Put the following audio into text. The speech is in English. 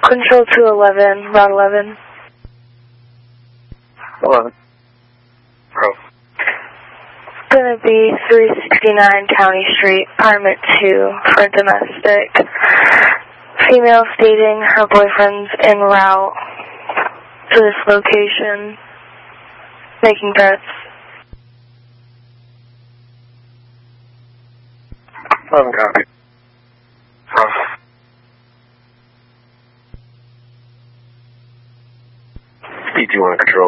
Control 211, Route 11. 11. Bro. Gonna be 369 County Street, apartment 2 for domestic. Female stating her boyfriend's en route to this location, making threats. 11 copy. From. Speed 2 on control.